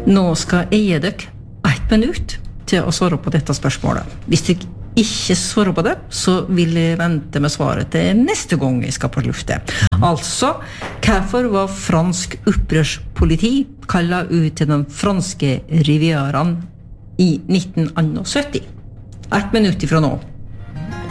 Nå skal jeg gi dere 1 minutt til å svare på dette spørsmålet. Hvis dere ikke svarer på det, så vil jeg vente med svaret til neste gang jeg skal på luftet. Altså, hvorfor var fransk opprørspoliti kallet ut til den franske rivieraen i 1971? 1 minutt ifra nå.